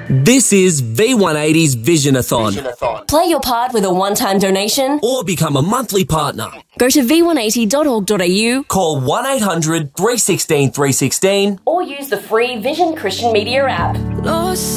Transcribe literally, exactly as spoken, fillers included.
This is V one eighty's Visionathon. Visionathon. Play your part with a one-time donation Or become a monthly partner. Go to v one eighty dot org dot a u, Call one eight hundred, three one six, three one six, or use the free Vision Christian Media app. Lost